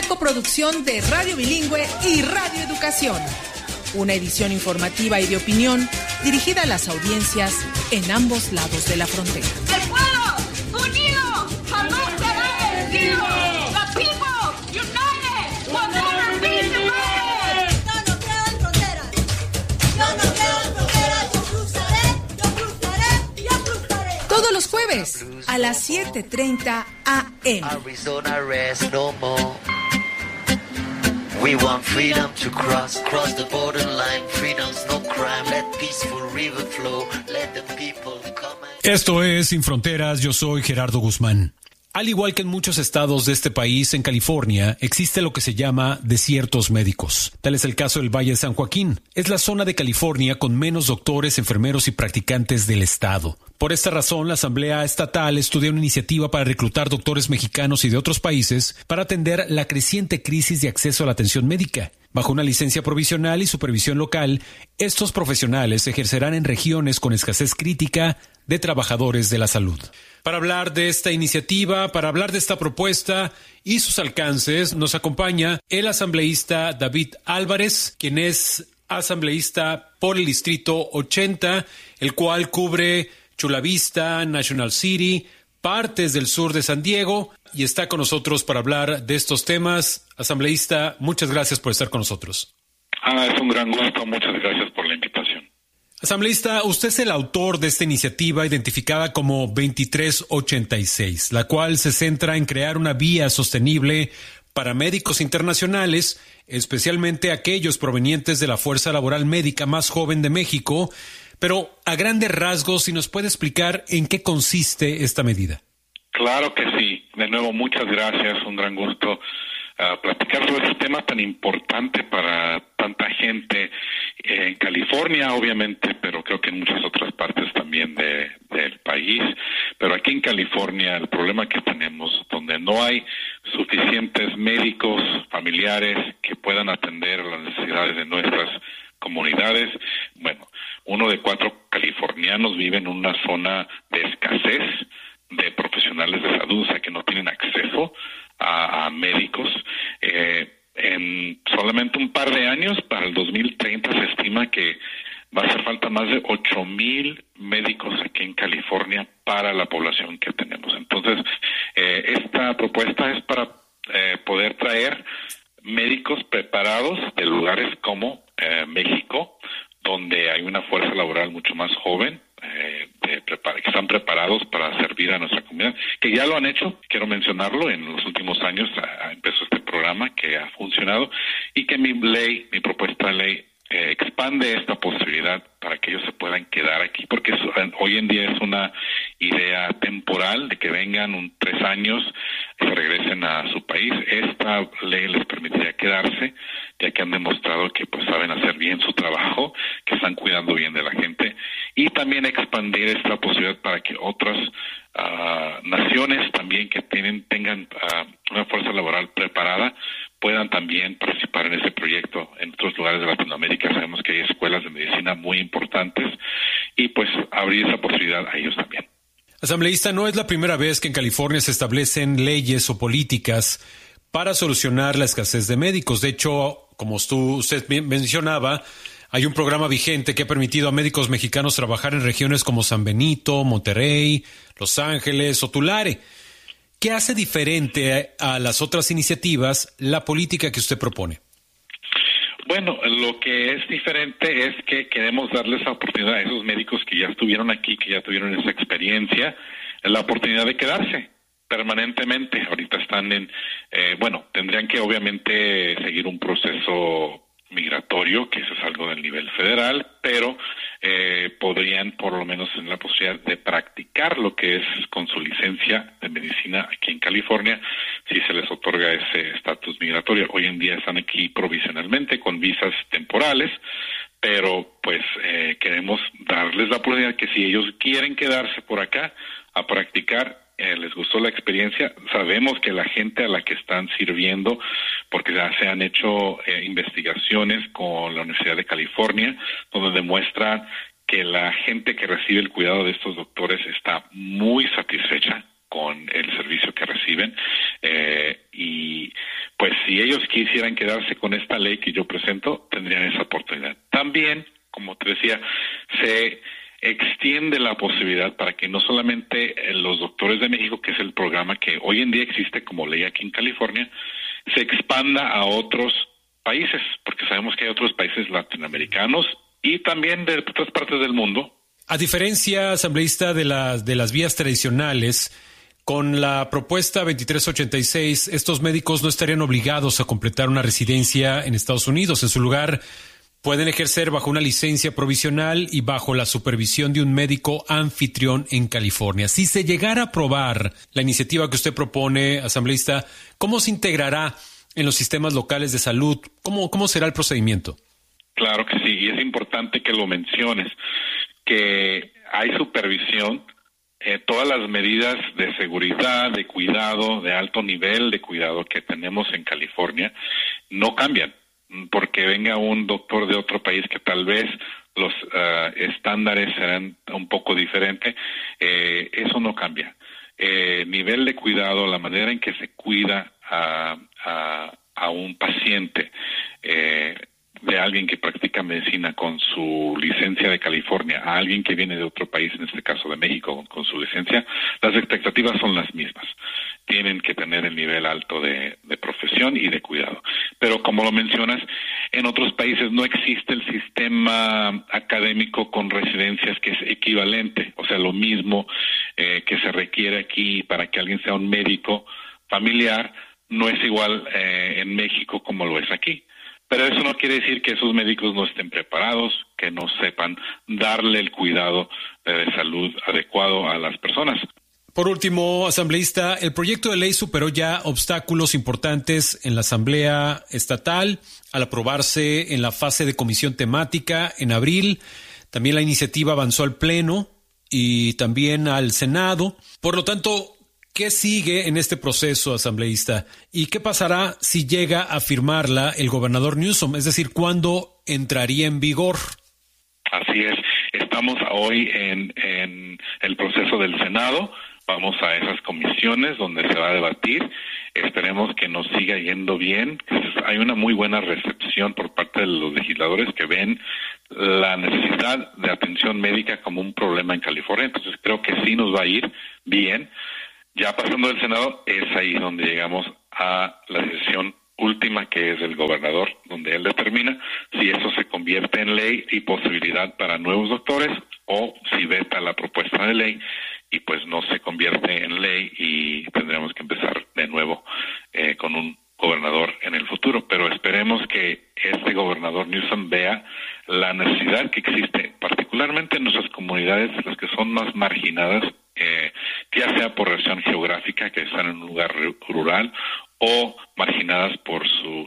coproducción de Radio Bilingüe y Radio Educación. Una edición informativa y de opinión dirigida a las audiencias en ambos lados de la frontera. ¡El pueblo unido jamás será vencido! ¡The people united will never be defeated! Yo no creo en fronteras. Yo no creo en fronteras. Yo cruzaré. Todos los jueves a las 7:30 a.m. Arizona rest no more. We want freedom to cross the borderline. Freedom's no crime. Let peaceful river flow. Let the people come and... Esto es Sin Fronteras, yo soy Gerardo Guzmán. Al igual que en muchos estados de este país, en California existe lo que se llama desiertos médicos. Tal es el caso del Valle de San Joaquín. Es la zona de California con menos doctores, enfermeros y practicantes del estado. Por esta razón, la Asamblea Estatal estudia una iniciativa para reclutar doctores mexicanos y de otros países para atender la creciente crisis de acceso a la atención médica. Bajo una licencia provisional y supervisión local, estos profesionales ejercerán en regiones con escasez crítica de trabajadores de la salud. Para hablar de esta iniciativa, para hablar de esta propuesta y sus alcances, nos acompaña el asambleísta David Álvarez, quien es asambleísta por el Distrito 80, el cual cubre Chula Vista, National City, partes del sur de San Diego, y está con nosotros para hablar de estos temas. Asambleísta, muchas gracias por estar con nosotros. Es un gran gusto, muchas gracias por la invitación. Asambleísta, usted es el autor de esta iniciativa identificada como 2386, la cual se centra en crear una vía sostenible para médicos internacionales, especialmente aquellos provenientes de la fuerza laboral médica más joven de México. Pero a grandes rasgos, si nos puede explicar en qué consiste esta medida. Claro que sí. De nuevo, muchas gracias. Un gran gusto platicar sobre este tema tan importante para tanta gente en California, obviamente, pero creo que en muchas otras partes también del país. Pero aquí en California, el problema que tenemos, donde no hay suficientes médicos familiares que puedan atender las necesidades de nuestras comunidades. Bueno, 1 de 4 californianos vive en una zona de escasez de profesionales de salud, o sea que no tienen acceso a médicos. En solamente un par de años, para el 2030, se estima que va a hacer falta más de 8,000 médicos aquí en California para la población que tenemos. Entonces, esta propuesta es para poder traer médicos preparados de lugares como México, donde hay una fuerza laboral mucho más joven, que están preparados para servir a nuestra comunidad, que ya lo han hecho. Quiero mencionarlo, en los últimos años empezó este programa que ha funcionado y que mi propuesta de ley expande esta posibilidad para que ellos se puedan quedar aquí, porque hoy en día es una idea temporal de que vengan 3 años y se regresen a su país. Esta ley les permitiría quedarse, ya que han demostrado que pues saben hacer bien su trabajo, que están cuidando bien de la gente, y también expandir esta posibilidad para que otras naciones también que tengan una fuerza laboral preparada puedan también participar en ese proyecto. En otros lugares de Latinoamérica sabemos que hay escuelas de medicina muy importantes y pues abrir esa posibilidad a ellos también. Asambleísta, no es la primera vez que en California se establecen leyes o políticas para solucionar la escasez de médicos. De hecho, como usted mencionaba, hay un programa vigente que ha permitido a médicos mexicanos trabajar en regiones como San Benito, Monterrey, Los Ángeles o Tulare. ¿Qué hace diferente a las otras iniciativas la política que usted propone? Bueno, lo que es diferente es que queremos darles la oportunidad a esos médicos que ya estuvieron aquí, que ya tuvieron esa experiencia, la oportunidad de quedarse permanentemente. Ahorita están tendrían que obviamente seguir un proceso migratorio, que eso es algo del nivel federal, pero podrían por lo menos tener la posibilidad de practicar lo que es con su licencia de medicina aquí en California, si se les otorga ese estatus migratorio. Hoy en día están aquí provisionalmente con visas temporales, pero pues queremos darles la oportunidad que si ellos quieren quedarse por acá a practicar, les gustó la experiencia. Sabemos que la gente a la que están sirviendo, porque ya se han hecho investigaciones con la Universidad de California, donde demuestra que la gente que recibe el cuidado de estos doctores está muy satisfecha con el servicio que reciben, y pues si ellos quisieran quedarse con esta ley que yo presento, tendrían esa oportunidad. También, como te decía, se extiende la posibilidad para que no solamente los doctores de México, que es el programa que hoy en día existe como ley aquí en California, se expanda a otros países, porque sabemos que hay otros países latinoamericanos y también de otras partes del mundo. A diferencia, asambleísta, de las vías tradicionales, con la propuesta 2386, estos médicos no estarían obligados a completar una residencia en Estados Unidos. En su lugar, pueden ejercer bajo una licencia provisional y bajo la supervisión de un médico anfitrión en California. Si se llegara a aprobar la iniciativa que usted propone, asambleísta, ¿cómo se integrará en los sistemas locales de salud? ¿Cómo será el procedimiento? Claro que sí, y es importante que lo menciones, que hay supervisión, todas las medidas de seguridad, de cuidado, de alto nivel de cuidado que tenemos en California no cambian. Porque venga un doctor de otro país que tal vez los estándares serán un poco diferentes, eso no cambia. Nivel de cuidado, la manera en que se cuida a un paciente de alguien que practica medicina con su licencia de California a alguien que viene de otro país, en este caso de México, con su licencia, las expectativas son las mismas. Tienen que tener el nivel alto de profesión y de cuidado. Pero como lo mencionas, en otros países no existe el sistema académico con residencias que es equivalente, o sea, lo mismo que se requiere aquí para que alguien sea un médico familiar, no es igual en México como lo es aquí. Pero eso no quiere decir que esos médicos no estén preparados, que no sepan darle el cuidado de salud adecuado a las personas. Por último, asambleísta, el proyecto de ley superó ya obstáculos importantes en la Asamblea Estatal al aprobarse en la fase de comisión temática en abril. También la iniciativa avanzó al Pleno y también al Senado. Por lo tanto, ¿qué sigue en este proceso, asambleísta? ¿Y qué pasará si llega a firmarla el gobernador Newsom? Es decir, ¿cuándo entraría en vigor? Así es. Estamos hoy en el proceso del Senado. Vamos a esas comisiones donde se va a debatir. Esperemos que nos siga yendo bien. Hay una muy buena recepción por parte de los legisladores que ven la necesidad de atención médica como un problema en California. Entonces creo que sí nos va a ir bien. Ya pasando del Senado, es ahí donde llegamos a la decisión última, que es el gobernador, donde él determina si eso se convierte en ley y posibilidad para nuevos doctores, o si veta la propuesta de ley y pues no se convierte en ley y tendremos que empezar de nuevo con un gobernador en el futuro. Pero esperemos que este gobernador Newsom vea la necesidad que existe, particularmente en nuestras comunidades, las que son más marginadas, ya sea por región geográfica, que están en un lugar rural, o marginadas por su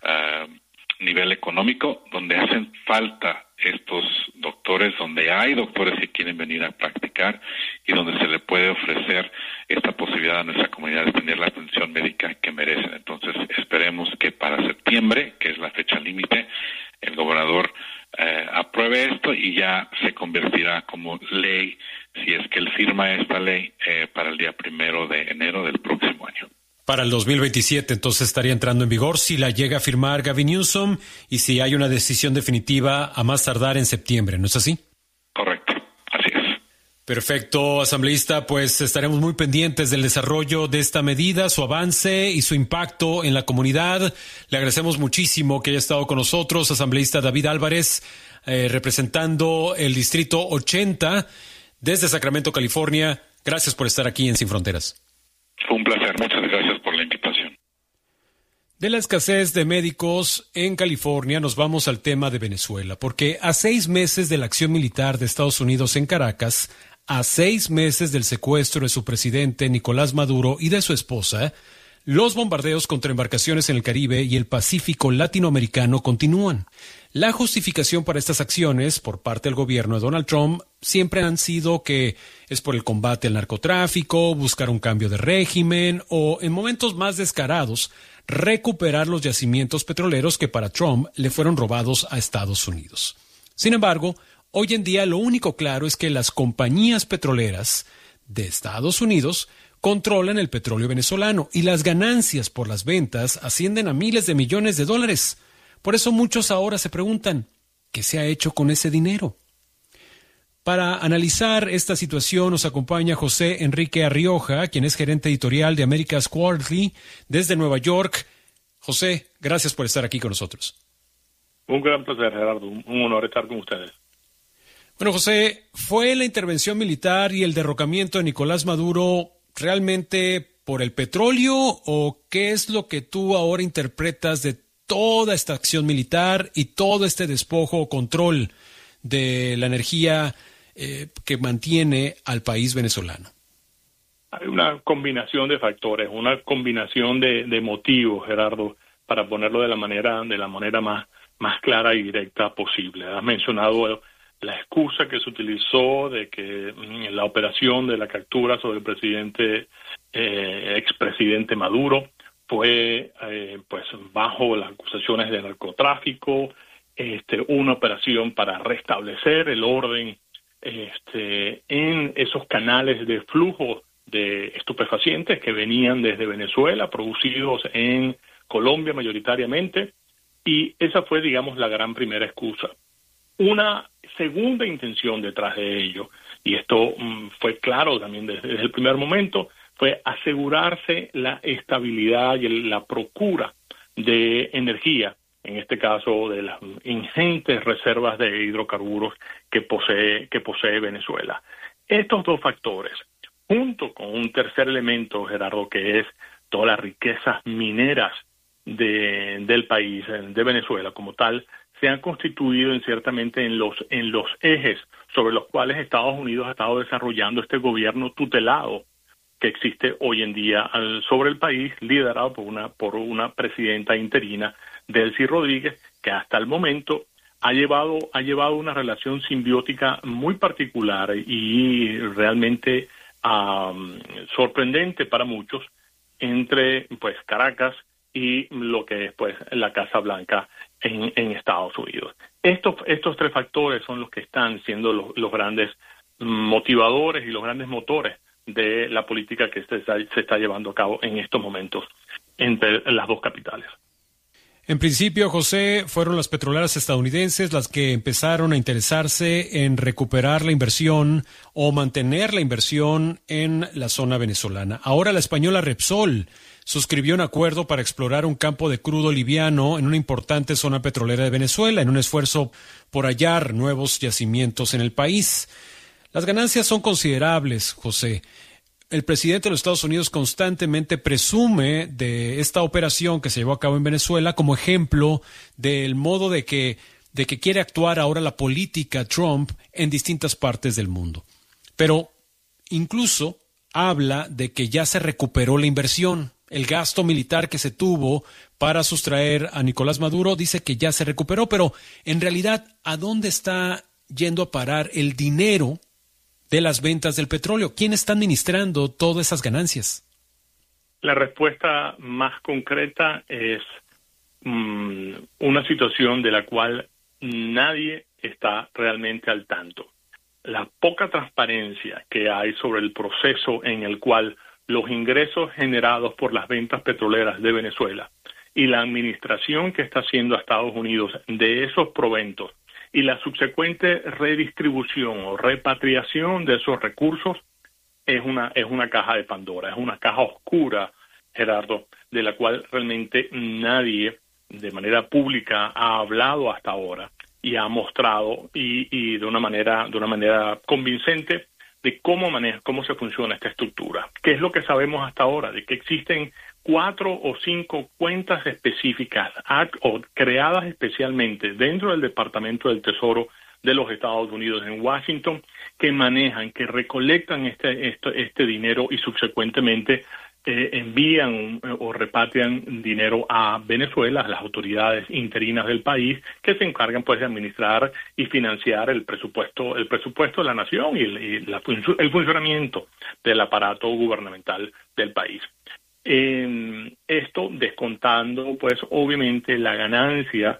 nivel económico, donde hacen falta estos doctores, donde hay doctores que quieren venir a practicar y donde se le puede ofrecer esta posibilidad a nuestra comunidad de tener la atención médica que merecen. Entonces esperemos que para septiembre, que es la fecha límite, el gobernador apruebe esto y ya se convertirá como ley, si es que él firma esta ley, para el día 1 de enero del próximo año. Para el 2027, entonces, estaría entrando en vigor si la llega a firmar Gavin Newsom y si hay una decisión definitiva a más tardar en septiembre, ¿no es así? Correcto, así es. Perfecto, asambleísta, pues estaremos muy pendientes del desarrollo de esta medida, su avance y su impacto en la comunidad. Le agradecemos muchísimo que haya estado con nosotros, asambleísta David Álvarez, representando el Distrito 80 desde Sacramento, California. Gracias por estar aquí en Sin Fronteras. Fue un placer, muchas gracias por la invitación. De la escasez de médicos en California nos vamos al tema de Venezuela, porque a 6 meses de la acción militar de Estados Unidos en Caracas, a 6 meses del secuestro de su presidente Nicolás Maduro y de su esposa, los bombardeos contra embarcaciones en el Caribe y el Pacífico latinoamericano continúan. La justificación para estas acciones por parte del gobierno de Donald Trump siempre han sido que es por el combate al narcotráfico, buscar un cambio de régimen o, en momentos más descarados, recuperar los yacimientos petroleros que para Trump le fueron robados a Estados Unidos. Sin embargo, hoy en día lo único claro es que las compañías petroleras de Estados Unidos controlan el petróleo venezolano y las ganancias por las ventas ascienden a miles de millones de dólares. Por eso muchos ahora se preguntan, ¿qué se ha hecho con ese dinero? Para analizar esta situación nos acompaña José Enrique Arrioja, quien es gerente editorial de America's Quarterly desde Nueva York. José, gracias por estar aquí con nosotros. Un gran placer, Gerardo. Un honor estar con ustedes. Bueno, José, ¿fue la intervención militar y el derrocamiento de Nicolás Maduro realmente por el petróleo o qué es lo que tú ahora interpretas de toda esta acción militar y todo este despojo o control de la energía que mantiene al país venezolano? Hay una combinación de factores, una combinación de motivos, Gerardo, para ponerlo de la manera más clara y directa posible. Has mencionado la excusa que se utilizó de que la operación de la captura sobre el presidente, expresidente Maduro, fue pues bajo las acusaciones de narcotráfico, una operación para restablecer el orden en esos canales de flujo de estupefacientes que venían desde Venezuela, producidos en Colombia mayoritariamente, y esa fue, digamos, la gran primera excusa. Una segunda intención detrás de ello, y esto fue claro también desde el primer momento, fue asegurarse la estabilidad y la procura de energía, en este caso de las ingentes reservas de hidrocarburos que posee Venezuela. Estos dos factores, junto con un tercer elemento, Gerardo, que es todas las riquezas mineras del país, de Venezuela como tal, se han constituido ciertamente en los ejes sobre los cuales Estados Unidos ha estado desarrollando este gobierno tutelado que existe hoy en día sobre el país, liderado por una presidenta interina, Delcy Rodríguez, que hasta el momento ha llevado una relación simbiótica muy particular y realmente sorprendente para muchos entre pues Caracas y lo que es pues la Casa Blanca en Estados Unidos. Estos tres factores son los que están siendo los grandes motivadores y los grandes motores de la política que se está llevando a cabo en estos momentos entre las dos capitales. En principio, José, fueron las petroleras estadounidenses las que empezaron a interesarse en recuperar la inversión o mantener la inversión en la zona venezolana. Ahora la española Repsol suscribió un acuerdo para explorar un campo de crudo liviano en una importante zona petrolera de Venezuela, en un esfuerzo por hallar nuevos yacimientos en el país. Las ganancias son considerables, José. El presidente de los Estados Unidos constantemente presume de esta operación que se llevó a cabo en Venezuela como ejemplo del modo de que quiere actuar ahora la política Trump en distintas partes del mundo. Pero incluso habla de que ya se recuperó la inversión. El gasto militar que se tuvo para sustraer a Nicolás Maduro dice que ya se recuperó, pero en realidad, ¿a dónde está yendo a parar el dinero de las ventas del petróleo? ¿Quién está administrando todas esas ganancias? La respuesta más concreta es una situación de la cual nadie está realmente al tanto. La poca transparencia que hay sobre el proceso en el cual los ingresos generados por las ventas petroleras de Venezuela y la administración que está haciendo a Estados Unidos de esos proventos y la subsecuente redistribución o repatriación de esos recursos es una caja de Pandora, es una caja oscura, Gerardo, de la cual realmente nadie de manera pública ha hablado hasta ahora y ha mostrado y de una manera convincente de cómo se funciona esta estructura. ¿Qué es lo que sabemos hasta ahora? De que existen 4 o 5 cuentas específicas o creadas especialmente dentro del Departamento del Tesoro de los Estados Unidos en Washington que manejan, que recolectan este dinero y subsecuentemente envían o repatrian dinero a Venezuela, a las autoridades interinas del país que se encargan pues de administrar y financiar el presupuesto de la nación y el funcionamiento del aparato gubernamental del país. Esto descontando pues obviamente la ganancia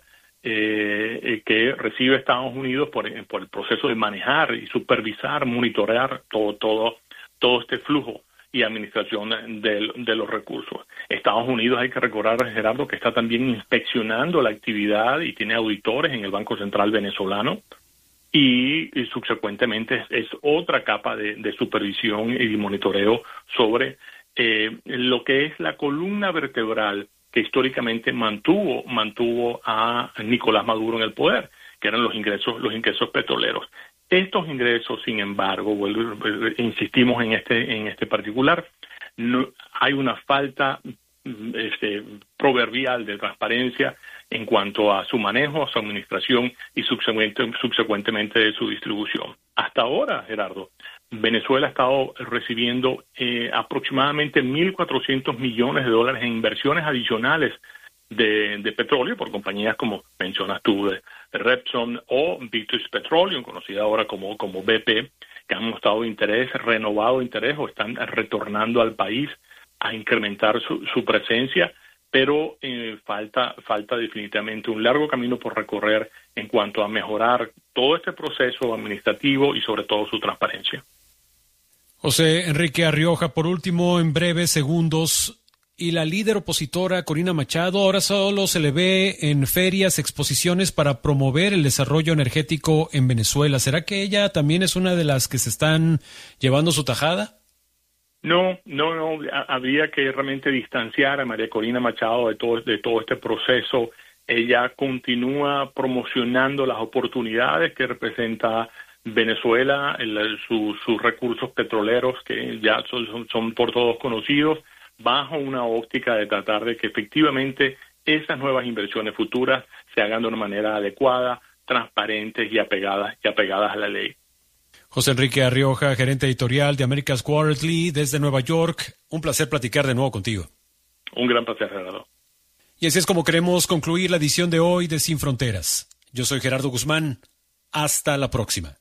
que recibe Estados Unidos por el proceso de manejar y supervisar, monitorear todo este flujo y administración de los recursos. Estados Unidos, hay que recordar, Gerardo, que está también inspeccionando la actividad y tiene auditores en el Banco Central venezolano, y subsecuentemente es otra capa de supervisión y de monitoreo sobre lo que es la columna vertebral que históricamente mantuvo a Nicolás Maduro en el poder, que eran los ingresos petroleros. Estos ingresos, sin embargo, insistimos en este particular, no, hay una falta proverbial de transparencia en cuanto a su manejo, a su administración y subsecuentemente de su distribución. Hasta ahora, Gerardo, Venezuela ha estado recibiendo aproximadamente 1.400 millones de dólares en inversiones adicionales de petróleo por compañías como mencionas tú, de Repsol o British Petroleum, conocida ahora como BP, que han mostrado renovado interés o están retornando al país a incrementar su presencia, pero falta definitivamente un largo camino por recorrer en cuanto a mejorar todo este proceso administrativo y sobre todo su transparencia. José Enrique Arrioja, por último, en breves segundos, y la líder opositora Corina Machado ahora solo se le ve en ferias, exposiciones para promover el desarrollo energético en Venezuela. ¿Será que ella también es una de las que se están llevando su tajada? No, habría que realmente distanciar a María Corina Machado de todo este proceso. Ella continúa promocionando las oportunidades que representa Venezuela, sus recursos petroleros que ya son por todos conocidos, bajo una óptica de tratar de que efectivamente esas nuevas inversiones futuras se hagan de una manera adecuada, transparentes y apegadas a la ley. José Enrique Arrioja, gerente editorial de America's Quarterly desde Nueva York. Un placer platicar de nuevo contigo. Un gran placer, Gerardo. Y así es como queremos concluir la edición de hoy de Sin Fronteras. Yo soy Gerardo Guzmán. Hasta la próxima.